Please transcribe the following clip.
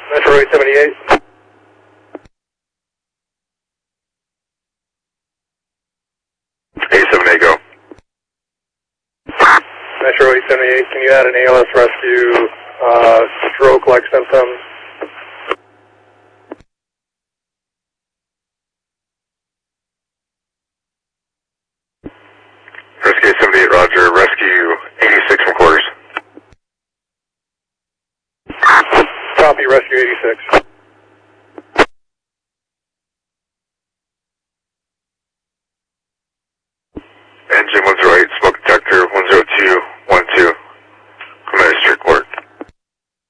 Metro 878. 878, go. Metro 878, can you add an ALS rescue stroke-like symptoms? Rescue 878, roger. Rescue 86 from quarters. Copy, rescue 86. Engine 108.